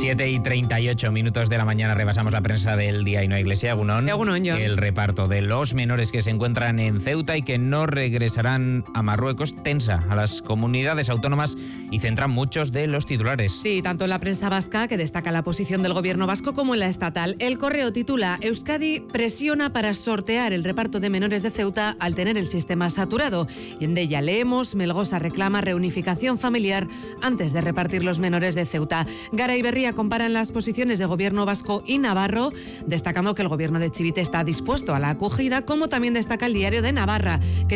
7:38 de la mañana repasamos la prensa del día y no hay iglesia. Egunon. Egunon, John. El reparto de los menores que se encuentran en Ceuta y que no regresarán a Marruecos tensa a las comunidades autónomas y centra muchos de los titulares. Sí, tanto en la prensa vasca, que destaca la posición del gobierno vasco, como en la estatal. El Correo titula: Euskadi presiona para sortear el reparto de menores de Ceuta al tener el sistema saturado. Y en ella leemos: Melgosa reclama reunificación familiar antes de repartir los menores de Ceuta. Gara y Berria comparan las posiciones de gobierno vasco y navarro, destacando que el gobierno de Chivite está dispuesto a la acogida, como también destaca el Diario de Navarra, que